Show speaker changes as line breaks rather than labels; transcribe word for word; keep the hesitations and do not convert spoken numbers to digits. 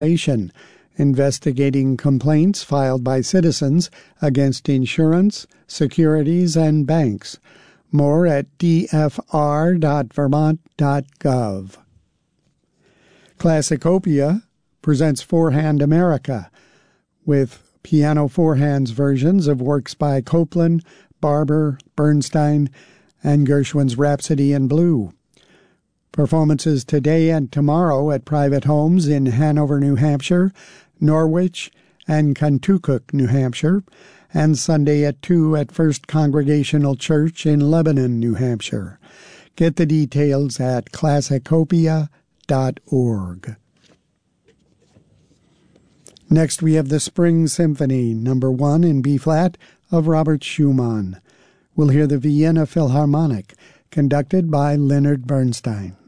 investigating complaints filed by citizens against insurance, securities, and banks. More at d f r dot vermont dot gov. Classicopia presents Four-Hand America, with piano four-hands versions of works by Copland, Barber, Bernstein, and Gershwin's Rhapsody in Blue. Performances today and tomorrow at private homes in Hanover, New Hampshire, Norwich, and Kentucky, New Hampshire, and Sunday at two at First Congregational Church in Lebanon, New Hampshire. Get the details at classicopia dot org. Next we have the Spring Symphony, number one in B-flat, of Robert Schumann. We'll hear the Vienna Philharmonic, conducted by Leonard Bernstein.